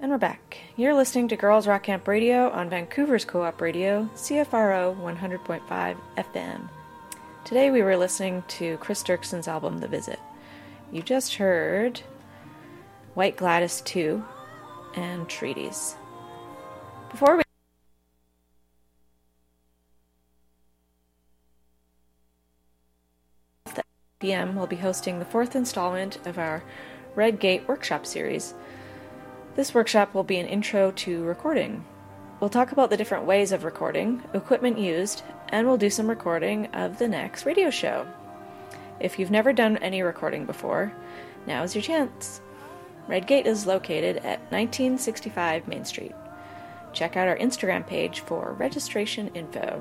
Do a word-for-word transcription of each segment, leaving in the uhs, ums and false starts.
And we're back. You're listening to Girls Rock Camp Radio on Vancouver's Co-op Radio, C F R O one hundred point five F M. Today we were listening to Chris Dirkson's album, The Visit. You just heard White Gladys two and Treaties. Before we P M, we'll be hosting the fourth installment of our Red Gate Workshop series. This workshop will be an intro to recording. We'll talk about the different ways of recording, equipment used, and we'll do some recording of the next radio show. If you've never done any recording before, now is your chance. Red Gate is located at nineteen sixty-five Main Street. Check out our Instagram page for registration info.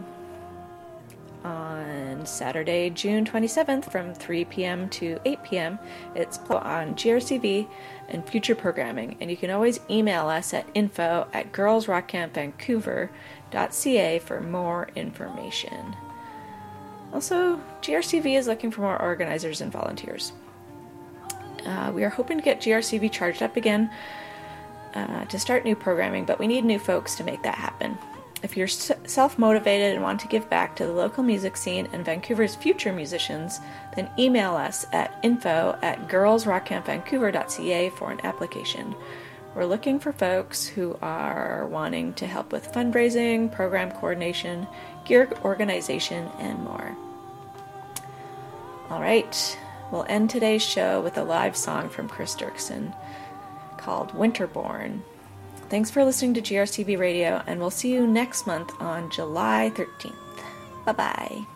On Saturday, June twenty-seventh from three p.m. to eight p.m. it's on G R C V and future programming, and you can always email us at info at girls rock camp vancouver dot c a for more information. Also, G R C V is looking for more organizers and volunteers. Uh, we are hoping to get G R C V charged up again uh, to start new programming, but we need new folks to make that happen. If you're self-motivated and want to give back to the local music scene and Vancouver's future musicians, then email us at info at girls rock camp vancouver dot c a for an application. We're looking for folks who are wanting to help with fundraising, program coordination, gear organization, and more. All right, we'll end today's show with a live song from Chris Dirkson called Winterborn. Thanks for listening to G R C V Radio, and we'll see you next month on July thirteenth. Bye-bye.